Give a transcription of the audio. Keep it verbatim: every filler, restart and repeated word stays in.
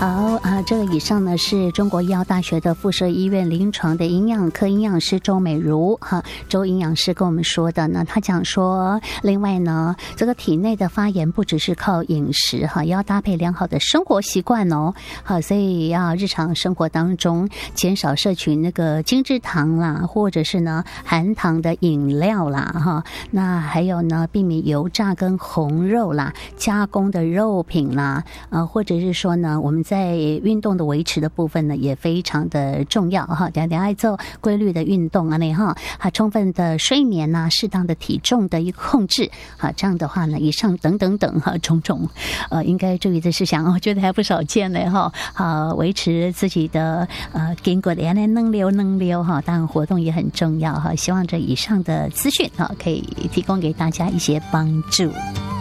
好啊，这个以上呢是中国医药大学的附设医院临床的营养科营养师周美如哈，周营养师跟我们说的呢，他讲说，另外呢，这个体内的发炎不只是靠饮食哈，也要搭配良好的生活习惯哦，好，所以要日常生活当中减少摄取那个精制糖啦，或者是呢含糖的饮料啦哈，那还有呢避免油炸跟红肉啦、加工的肉品啦，呃，或者是说呢我们在运动的维持的部分呢也非常的重要哈，等下等下做规律的运动啊，那哈，还充分的睡眠呐、啊，适当的体重的一个控制啊，这样的话呢，以上等等等哈，种种呃应该注意的事项，我觉得还不少见嘞哈。好，维持自己的呃经过的原来能流能流哈，当然活动也很重要哈。希望这以上的资讯啊可以提供给大家一些帮助。